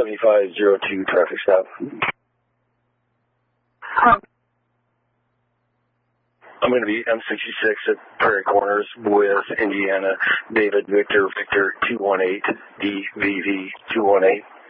7502 traffic stop. I'm going to be M66 at Prairie Corners with Indiana, David Victor 218, DVV 218.